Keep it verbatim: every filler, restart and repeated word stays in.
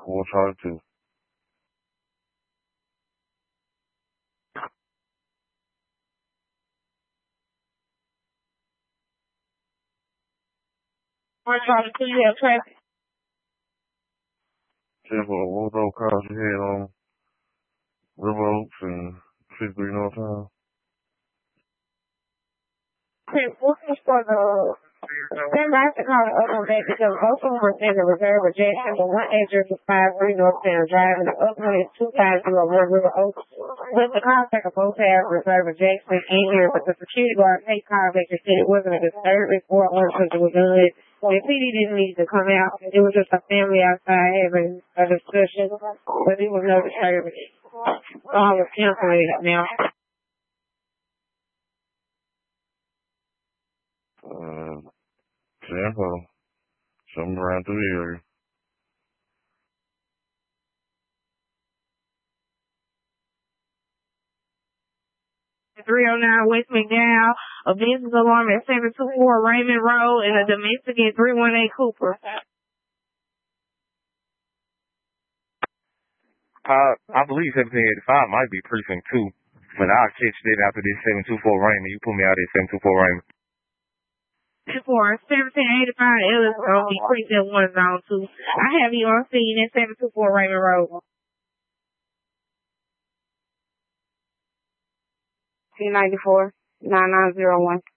Four Charlie two. Four Charlie two, you have traffic. ten four, what was those cars you had on River Oaks and fifty-three North Town? Okay, what was for the... Then I have to call the other one back because both of them were saying the reserve rejection, but one address is five three North Town Drive and the other one is two five zero one River Oaks. With the contact of both have reserve rejection in here, but the security guard they called back and said it wasn't a disturbance or one because it was good. The P D didn't need to come out. It was just a family outside having a discussion, but it was no disturbance. All was canceling now. Uh, ten four. Something around through the area. three oh nine West McDowell, a business alarm at seven two four Raymond Road, and a domestic at three one eight Cooper. Uh, I believe seventeen eighty-five might be precinct two, but I'll catch that after this seven two four Raymond. You put me out at seven two four Raymond. For seventeen eighty-five Ellis Road, precinct one zone two. I have you on scene at seven two four Raymond Road. T ninety-four nine nine zero one.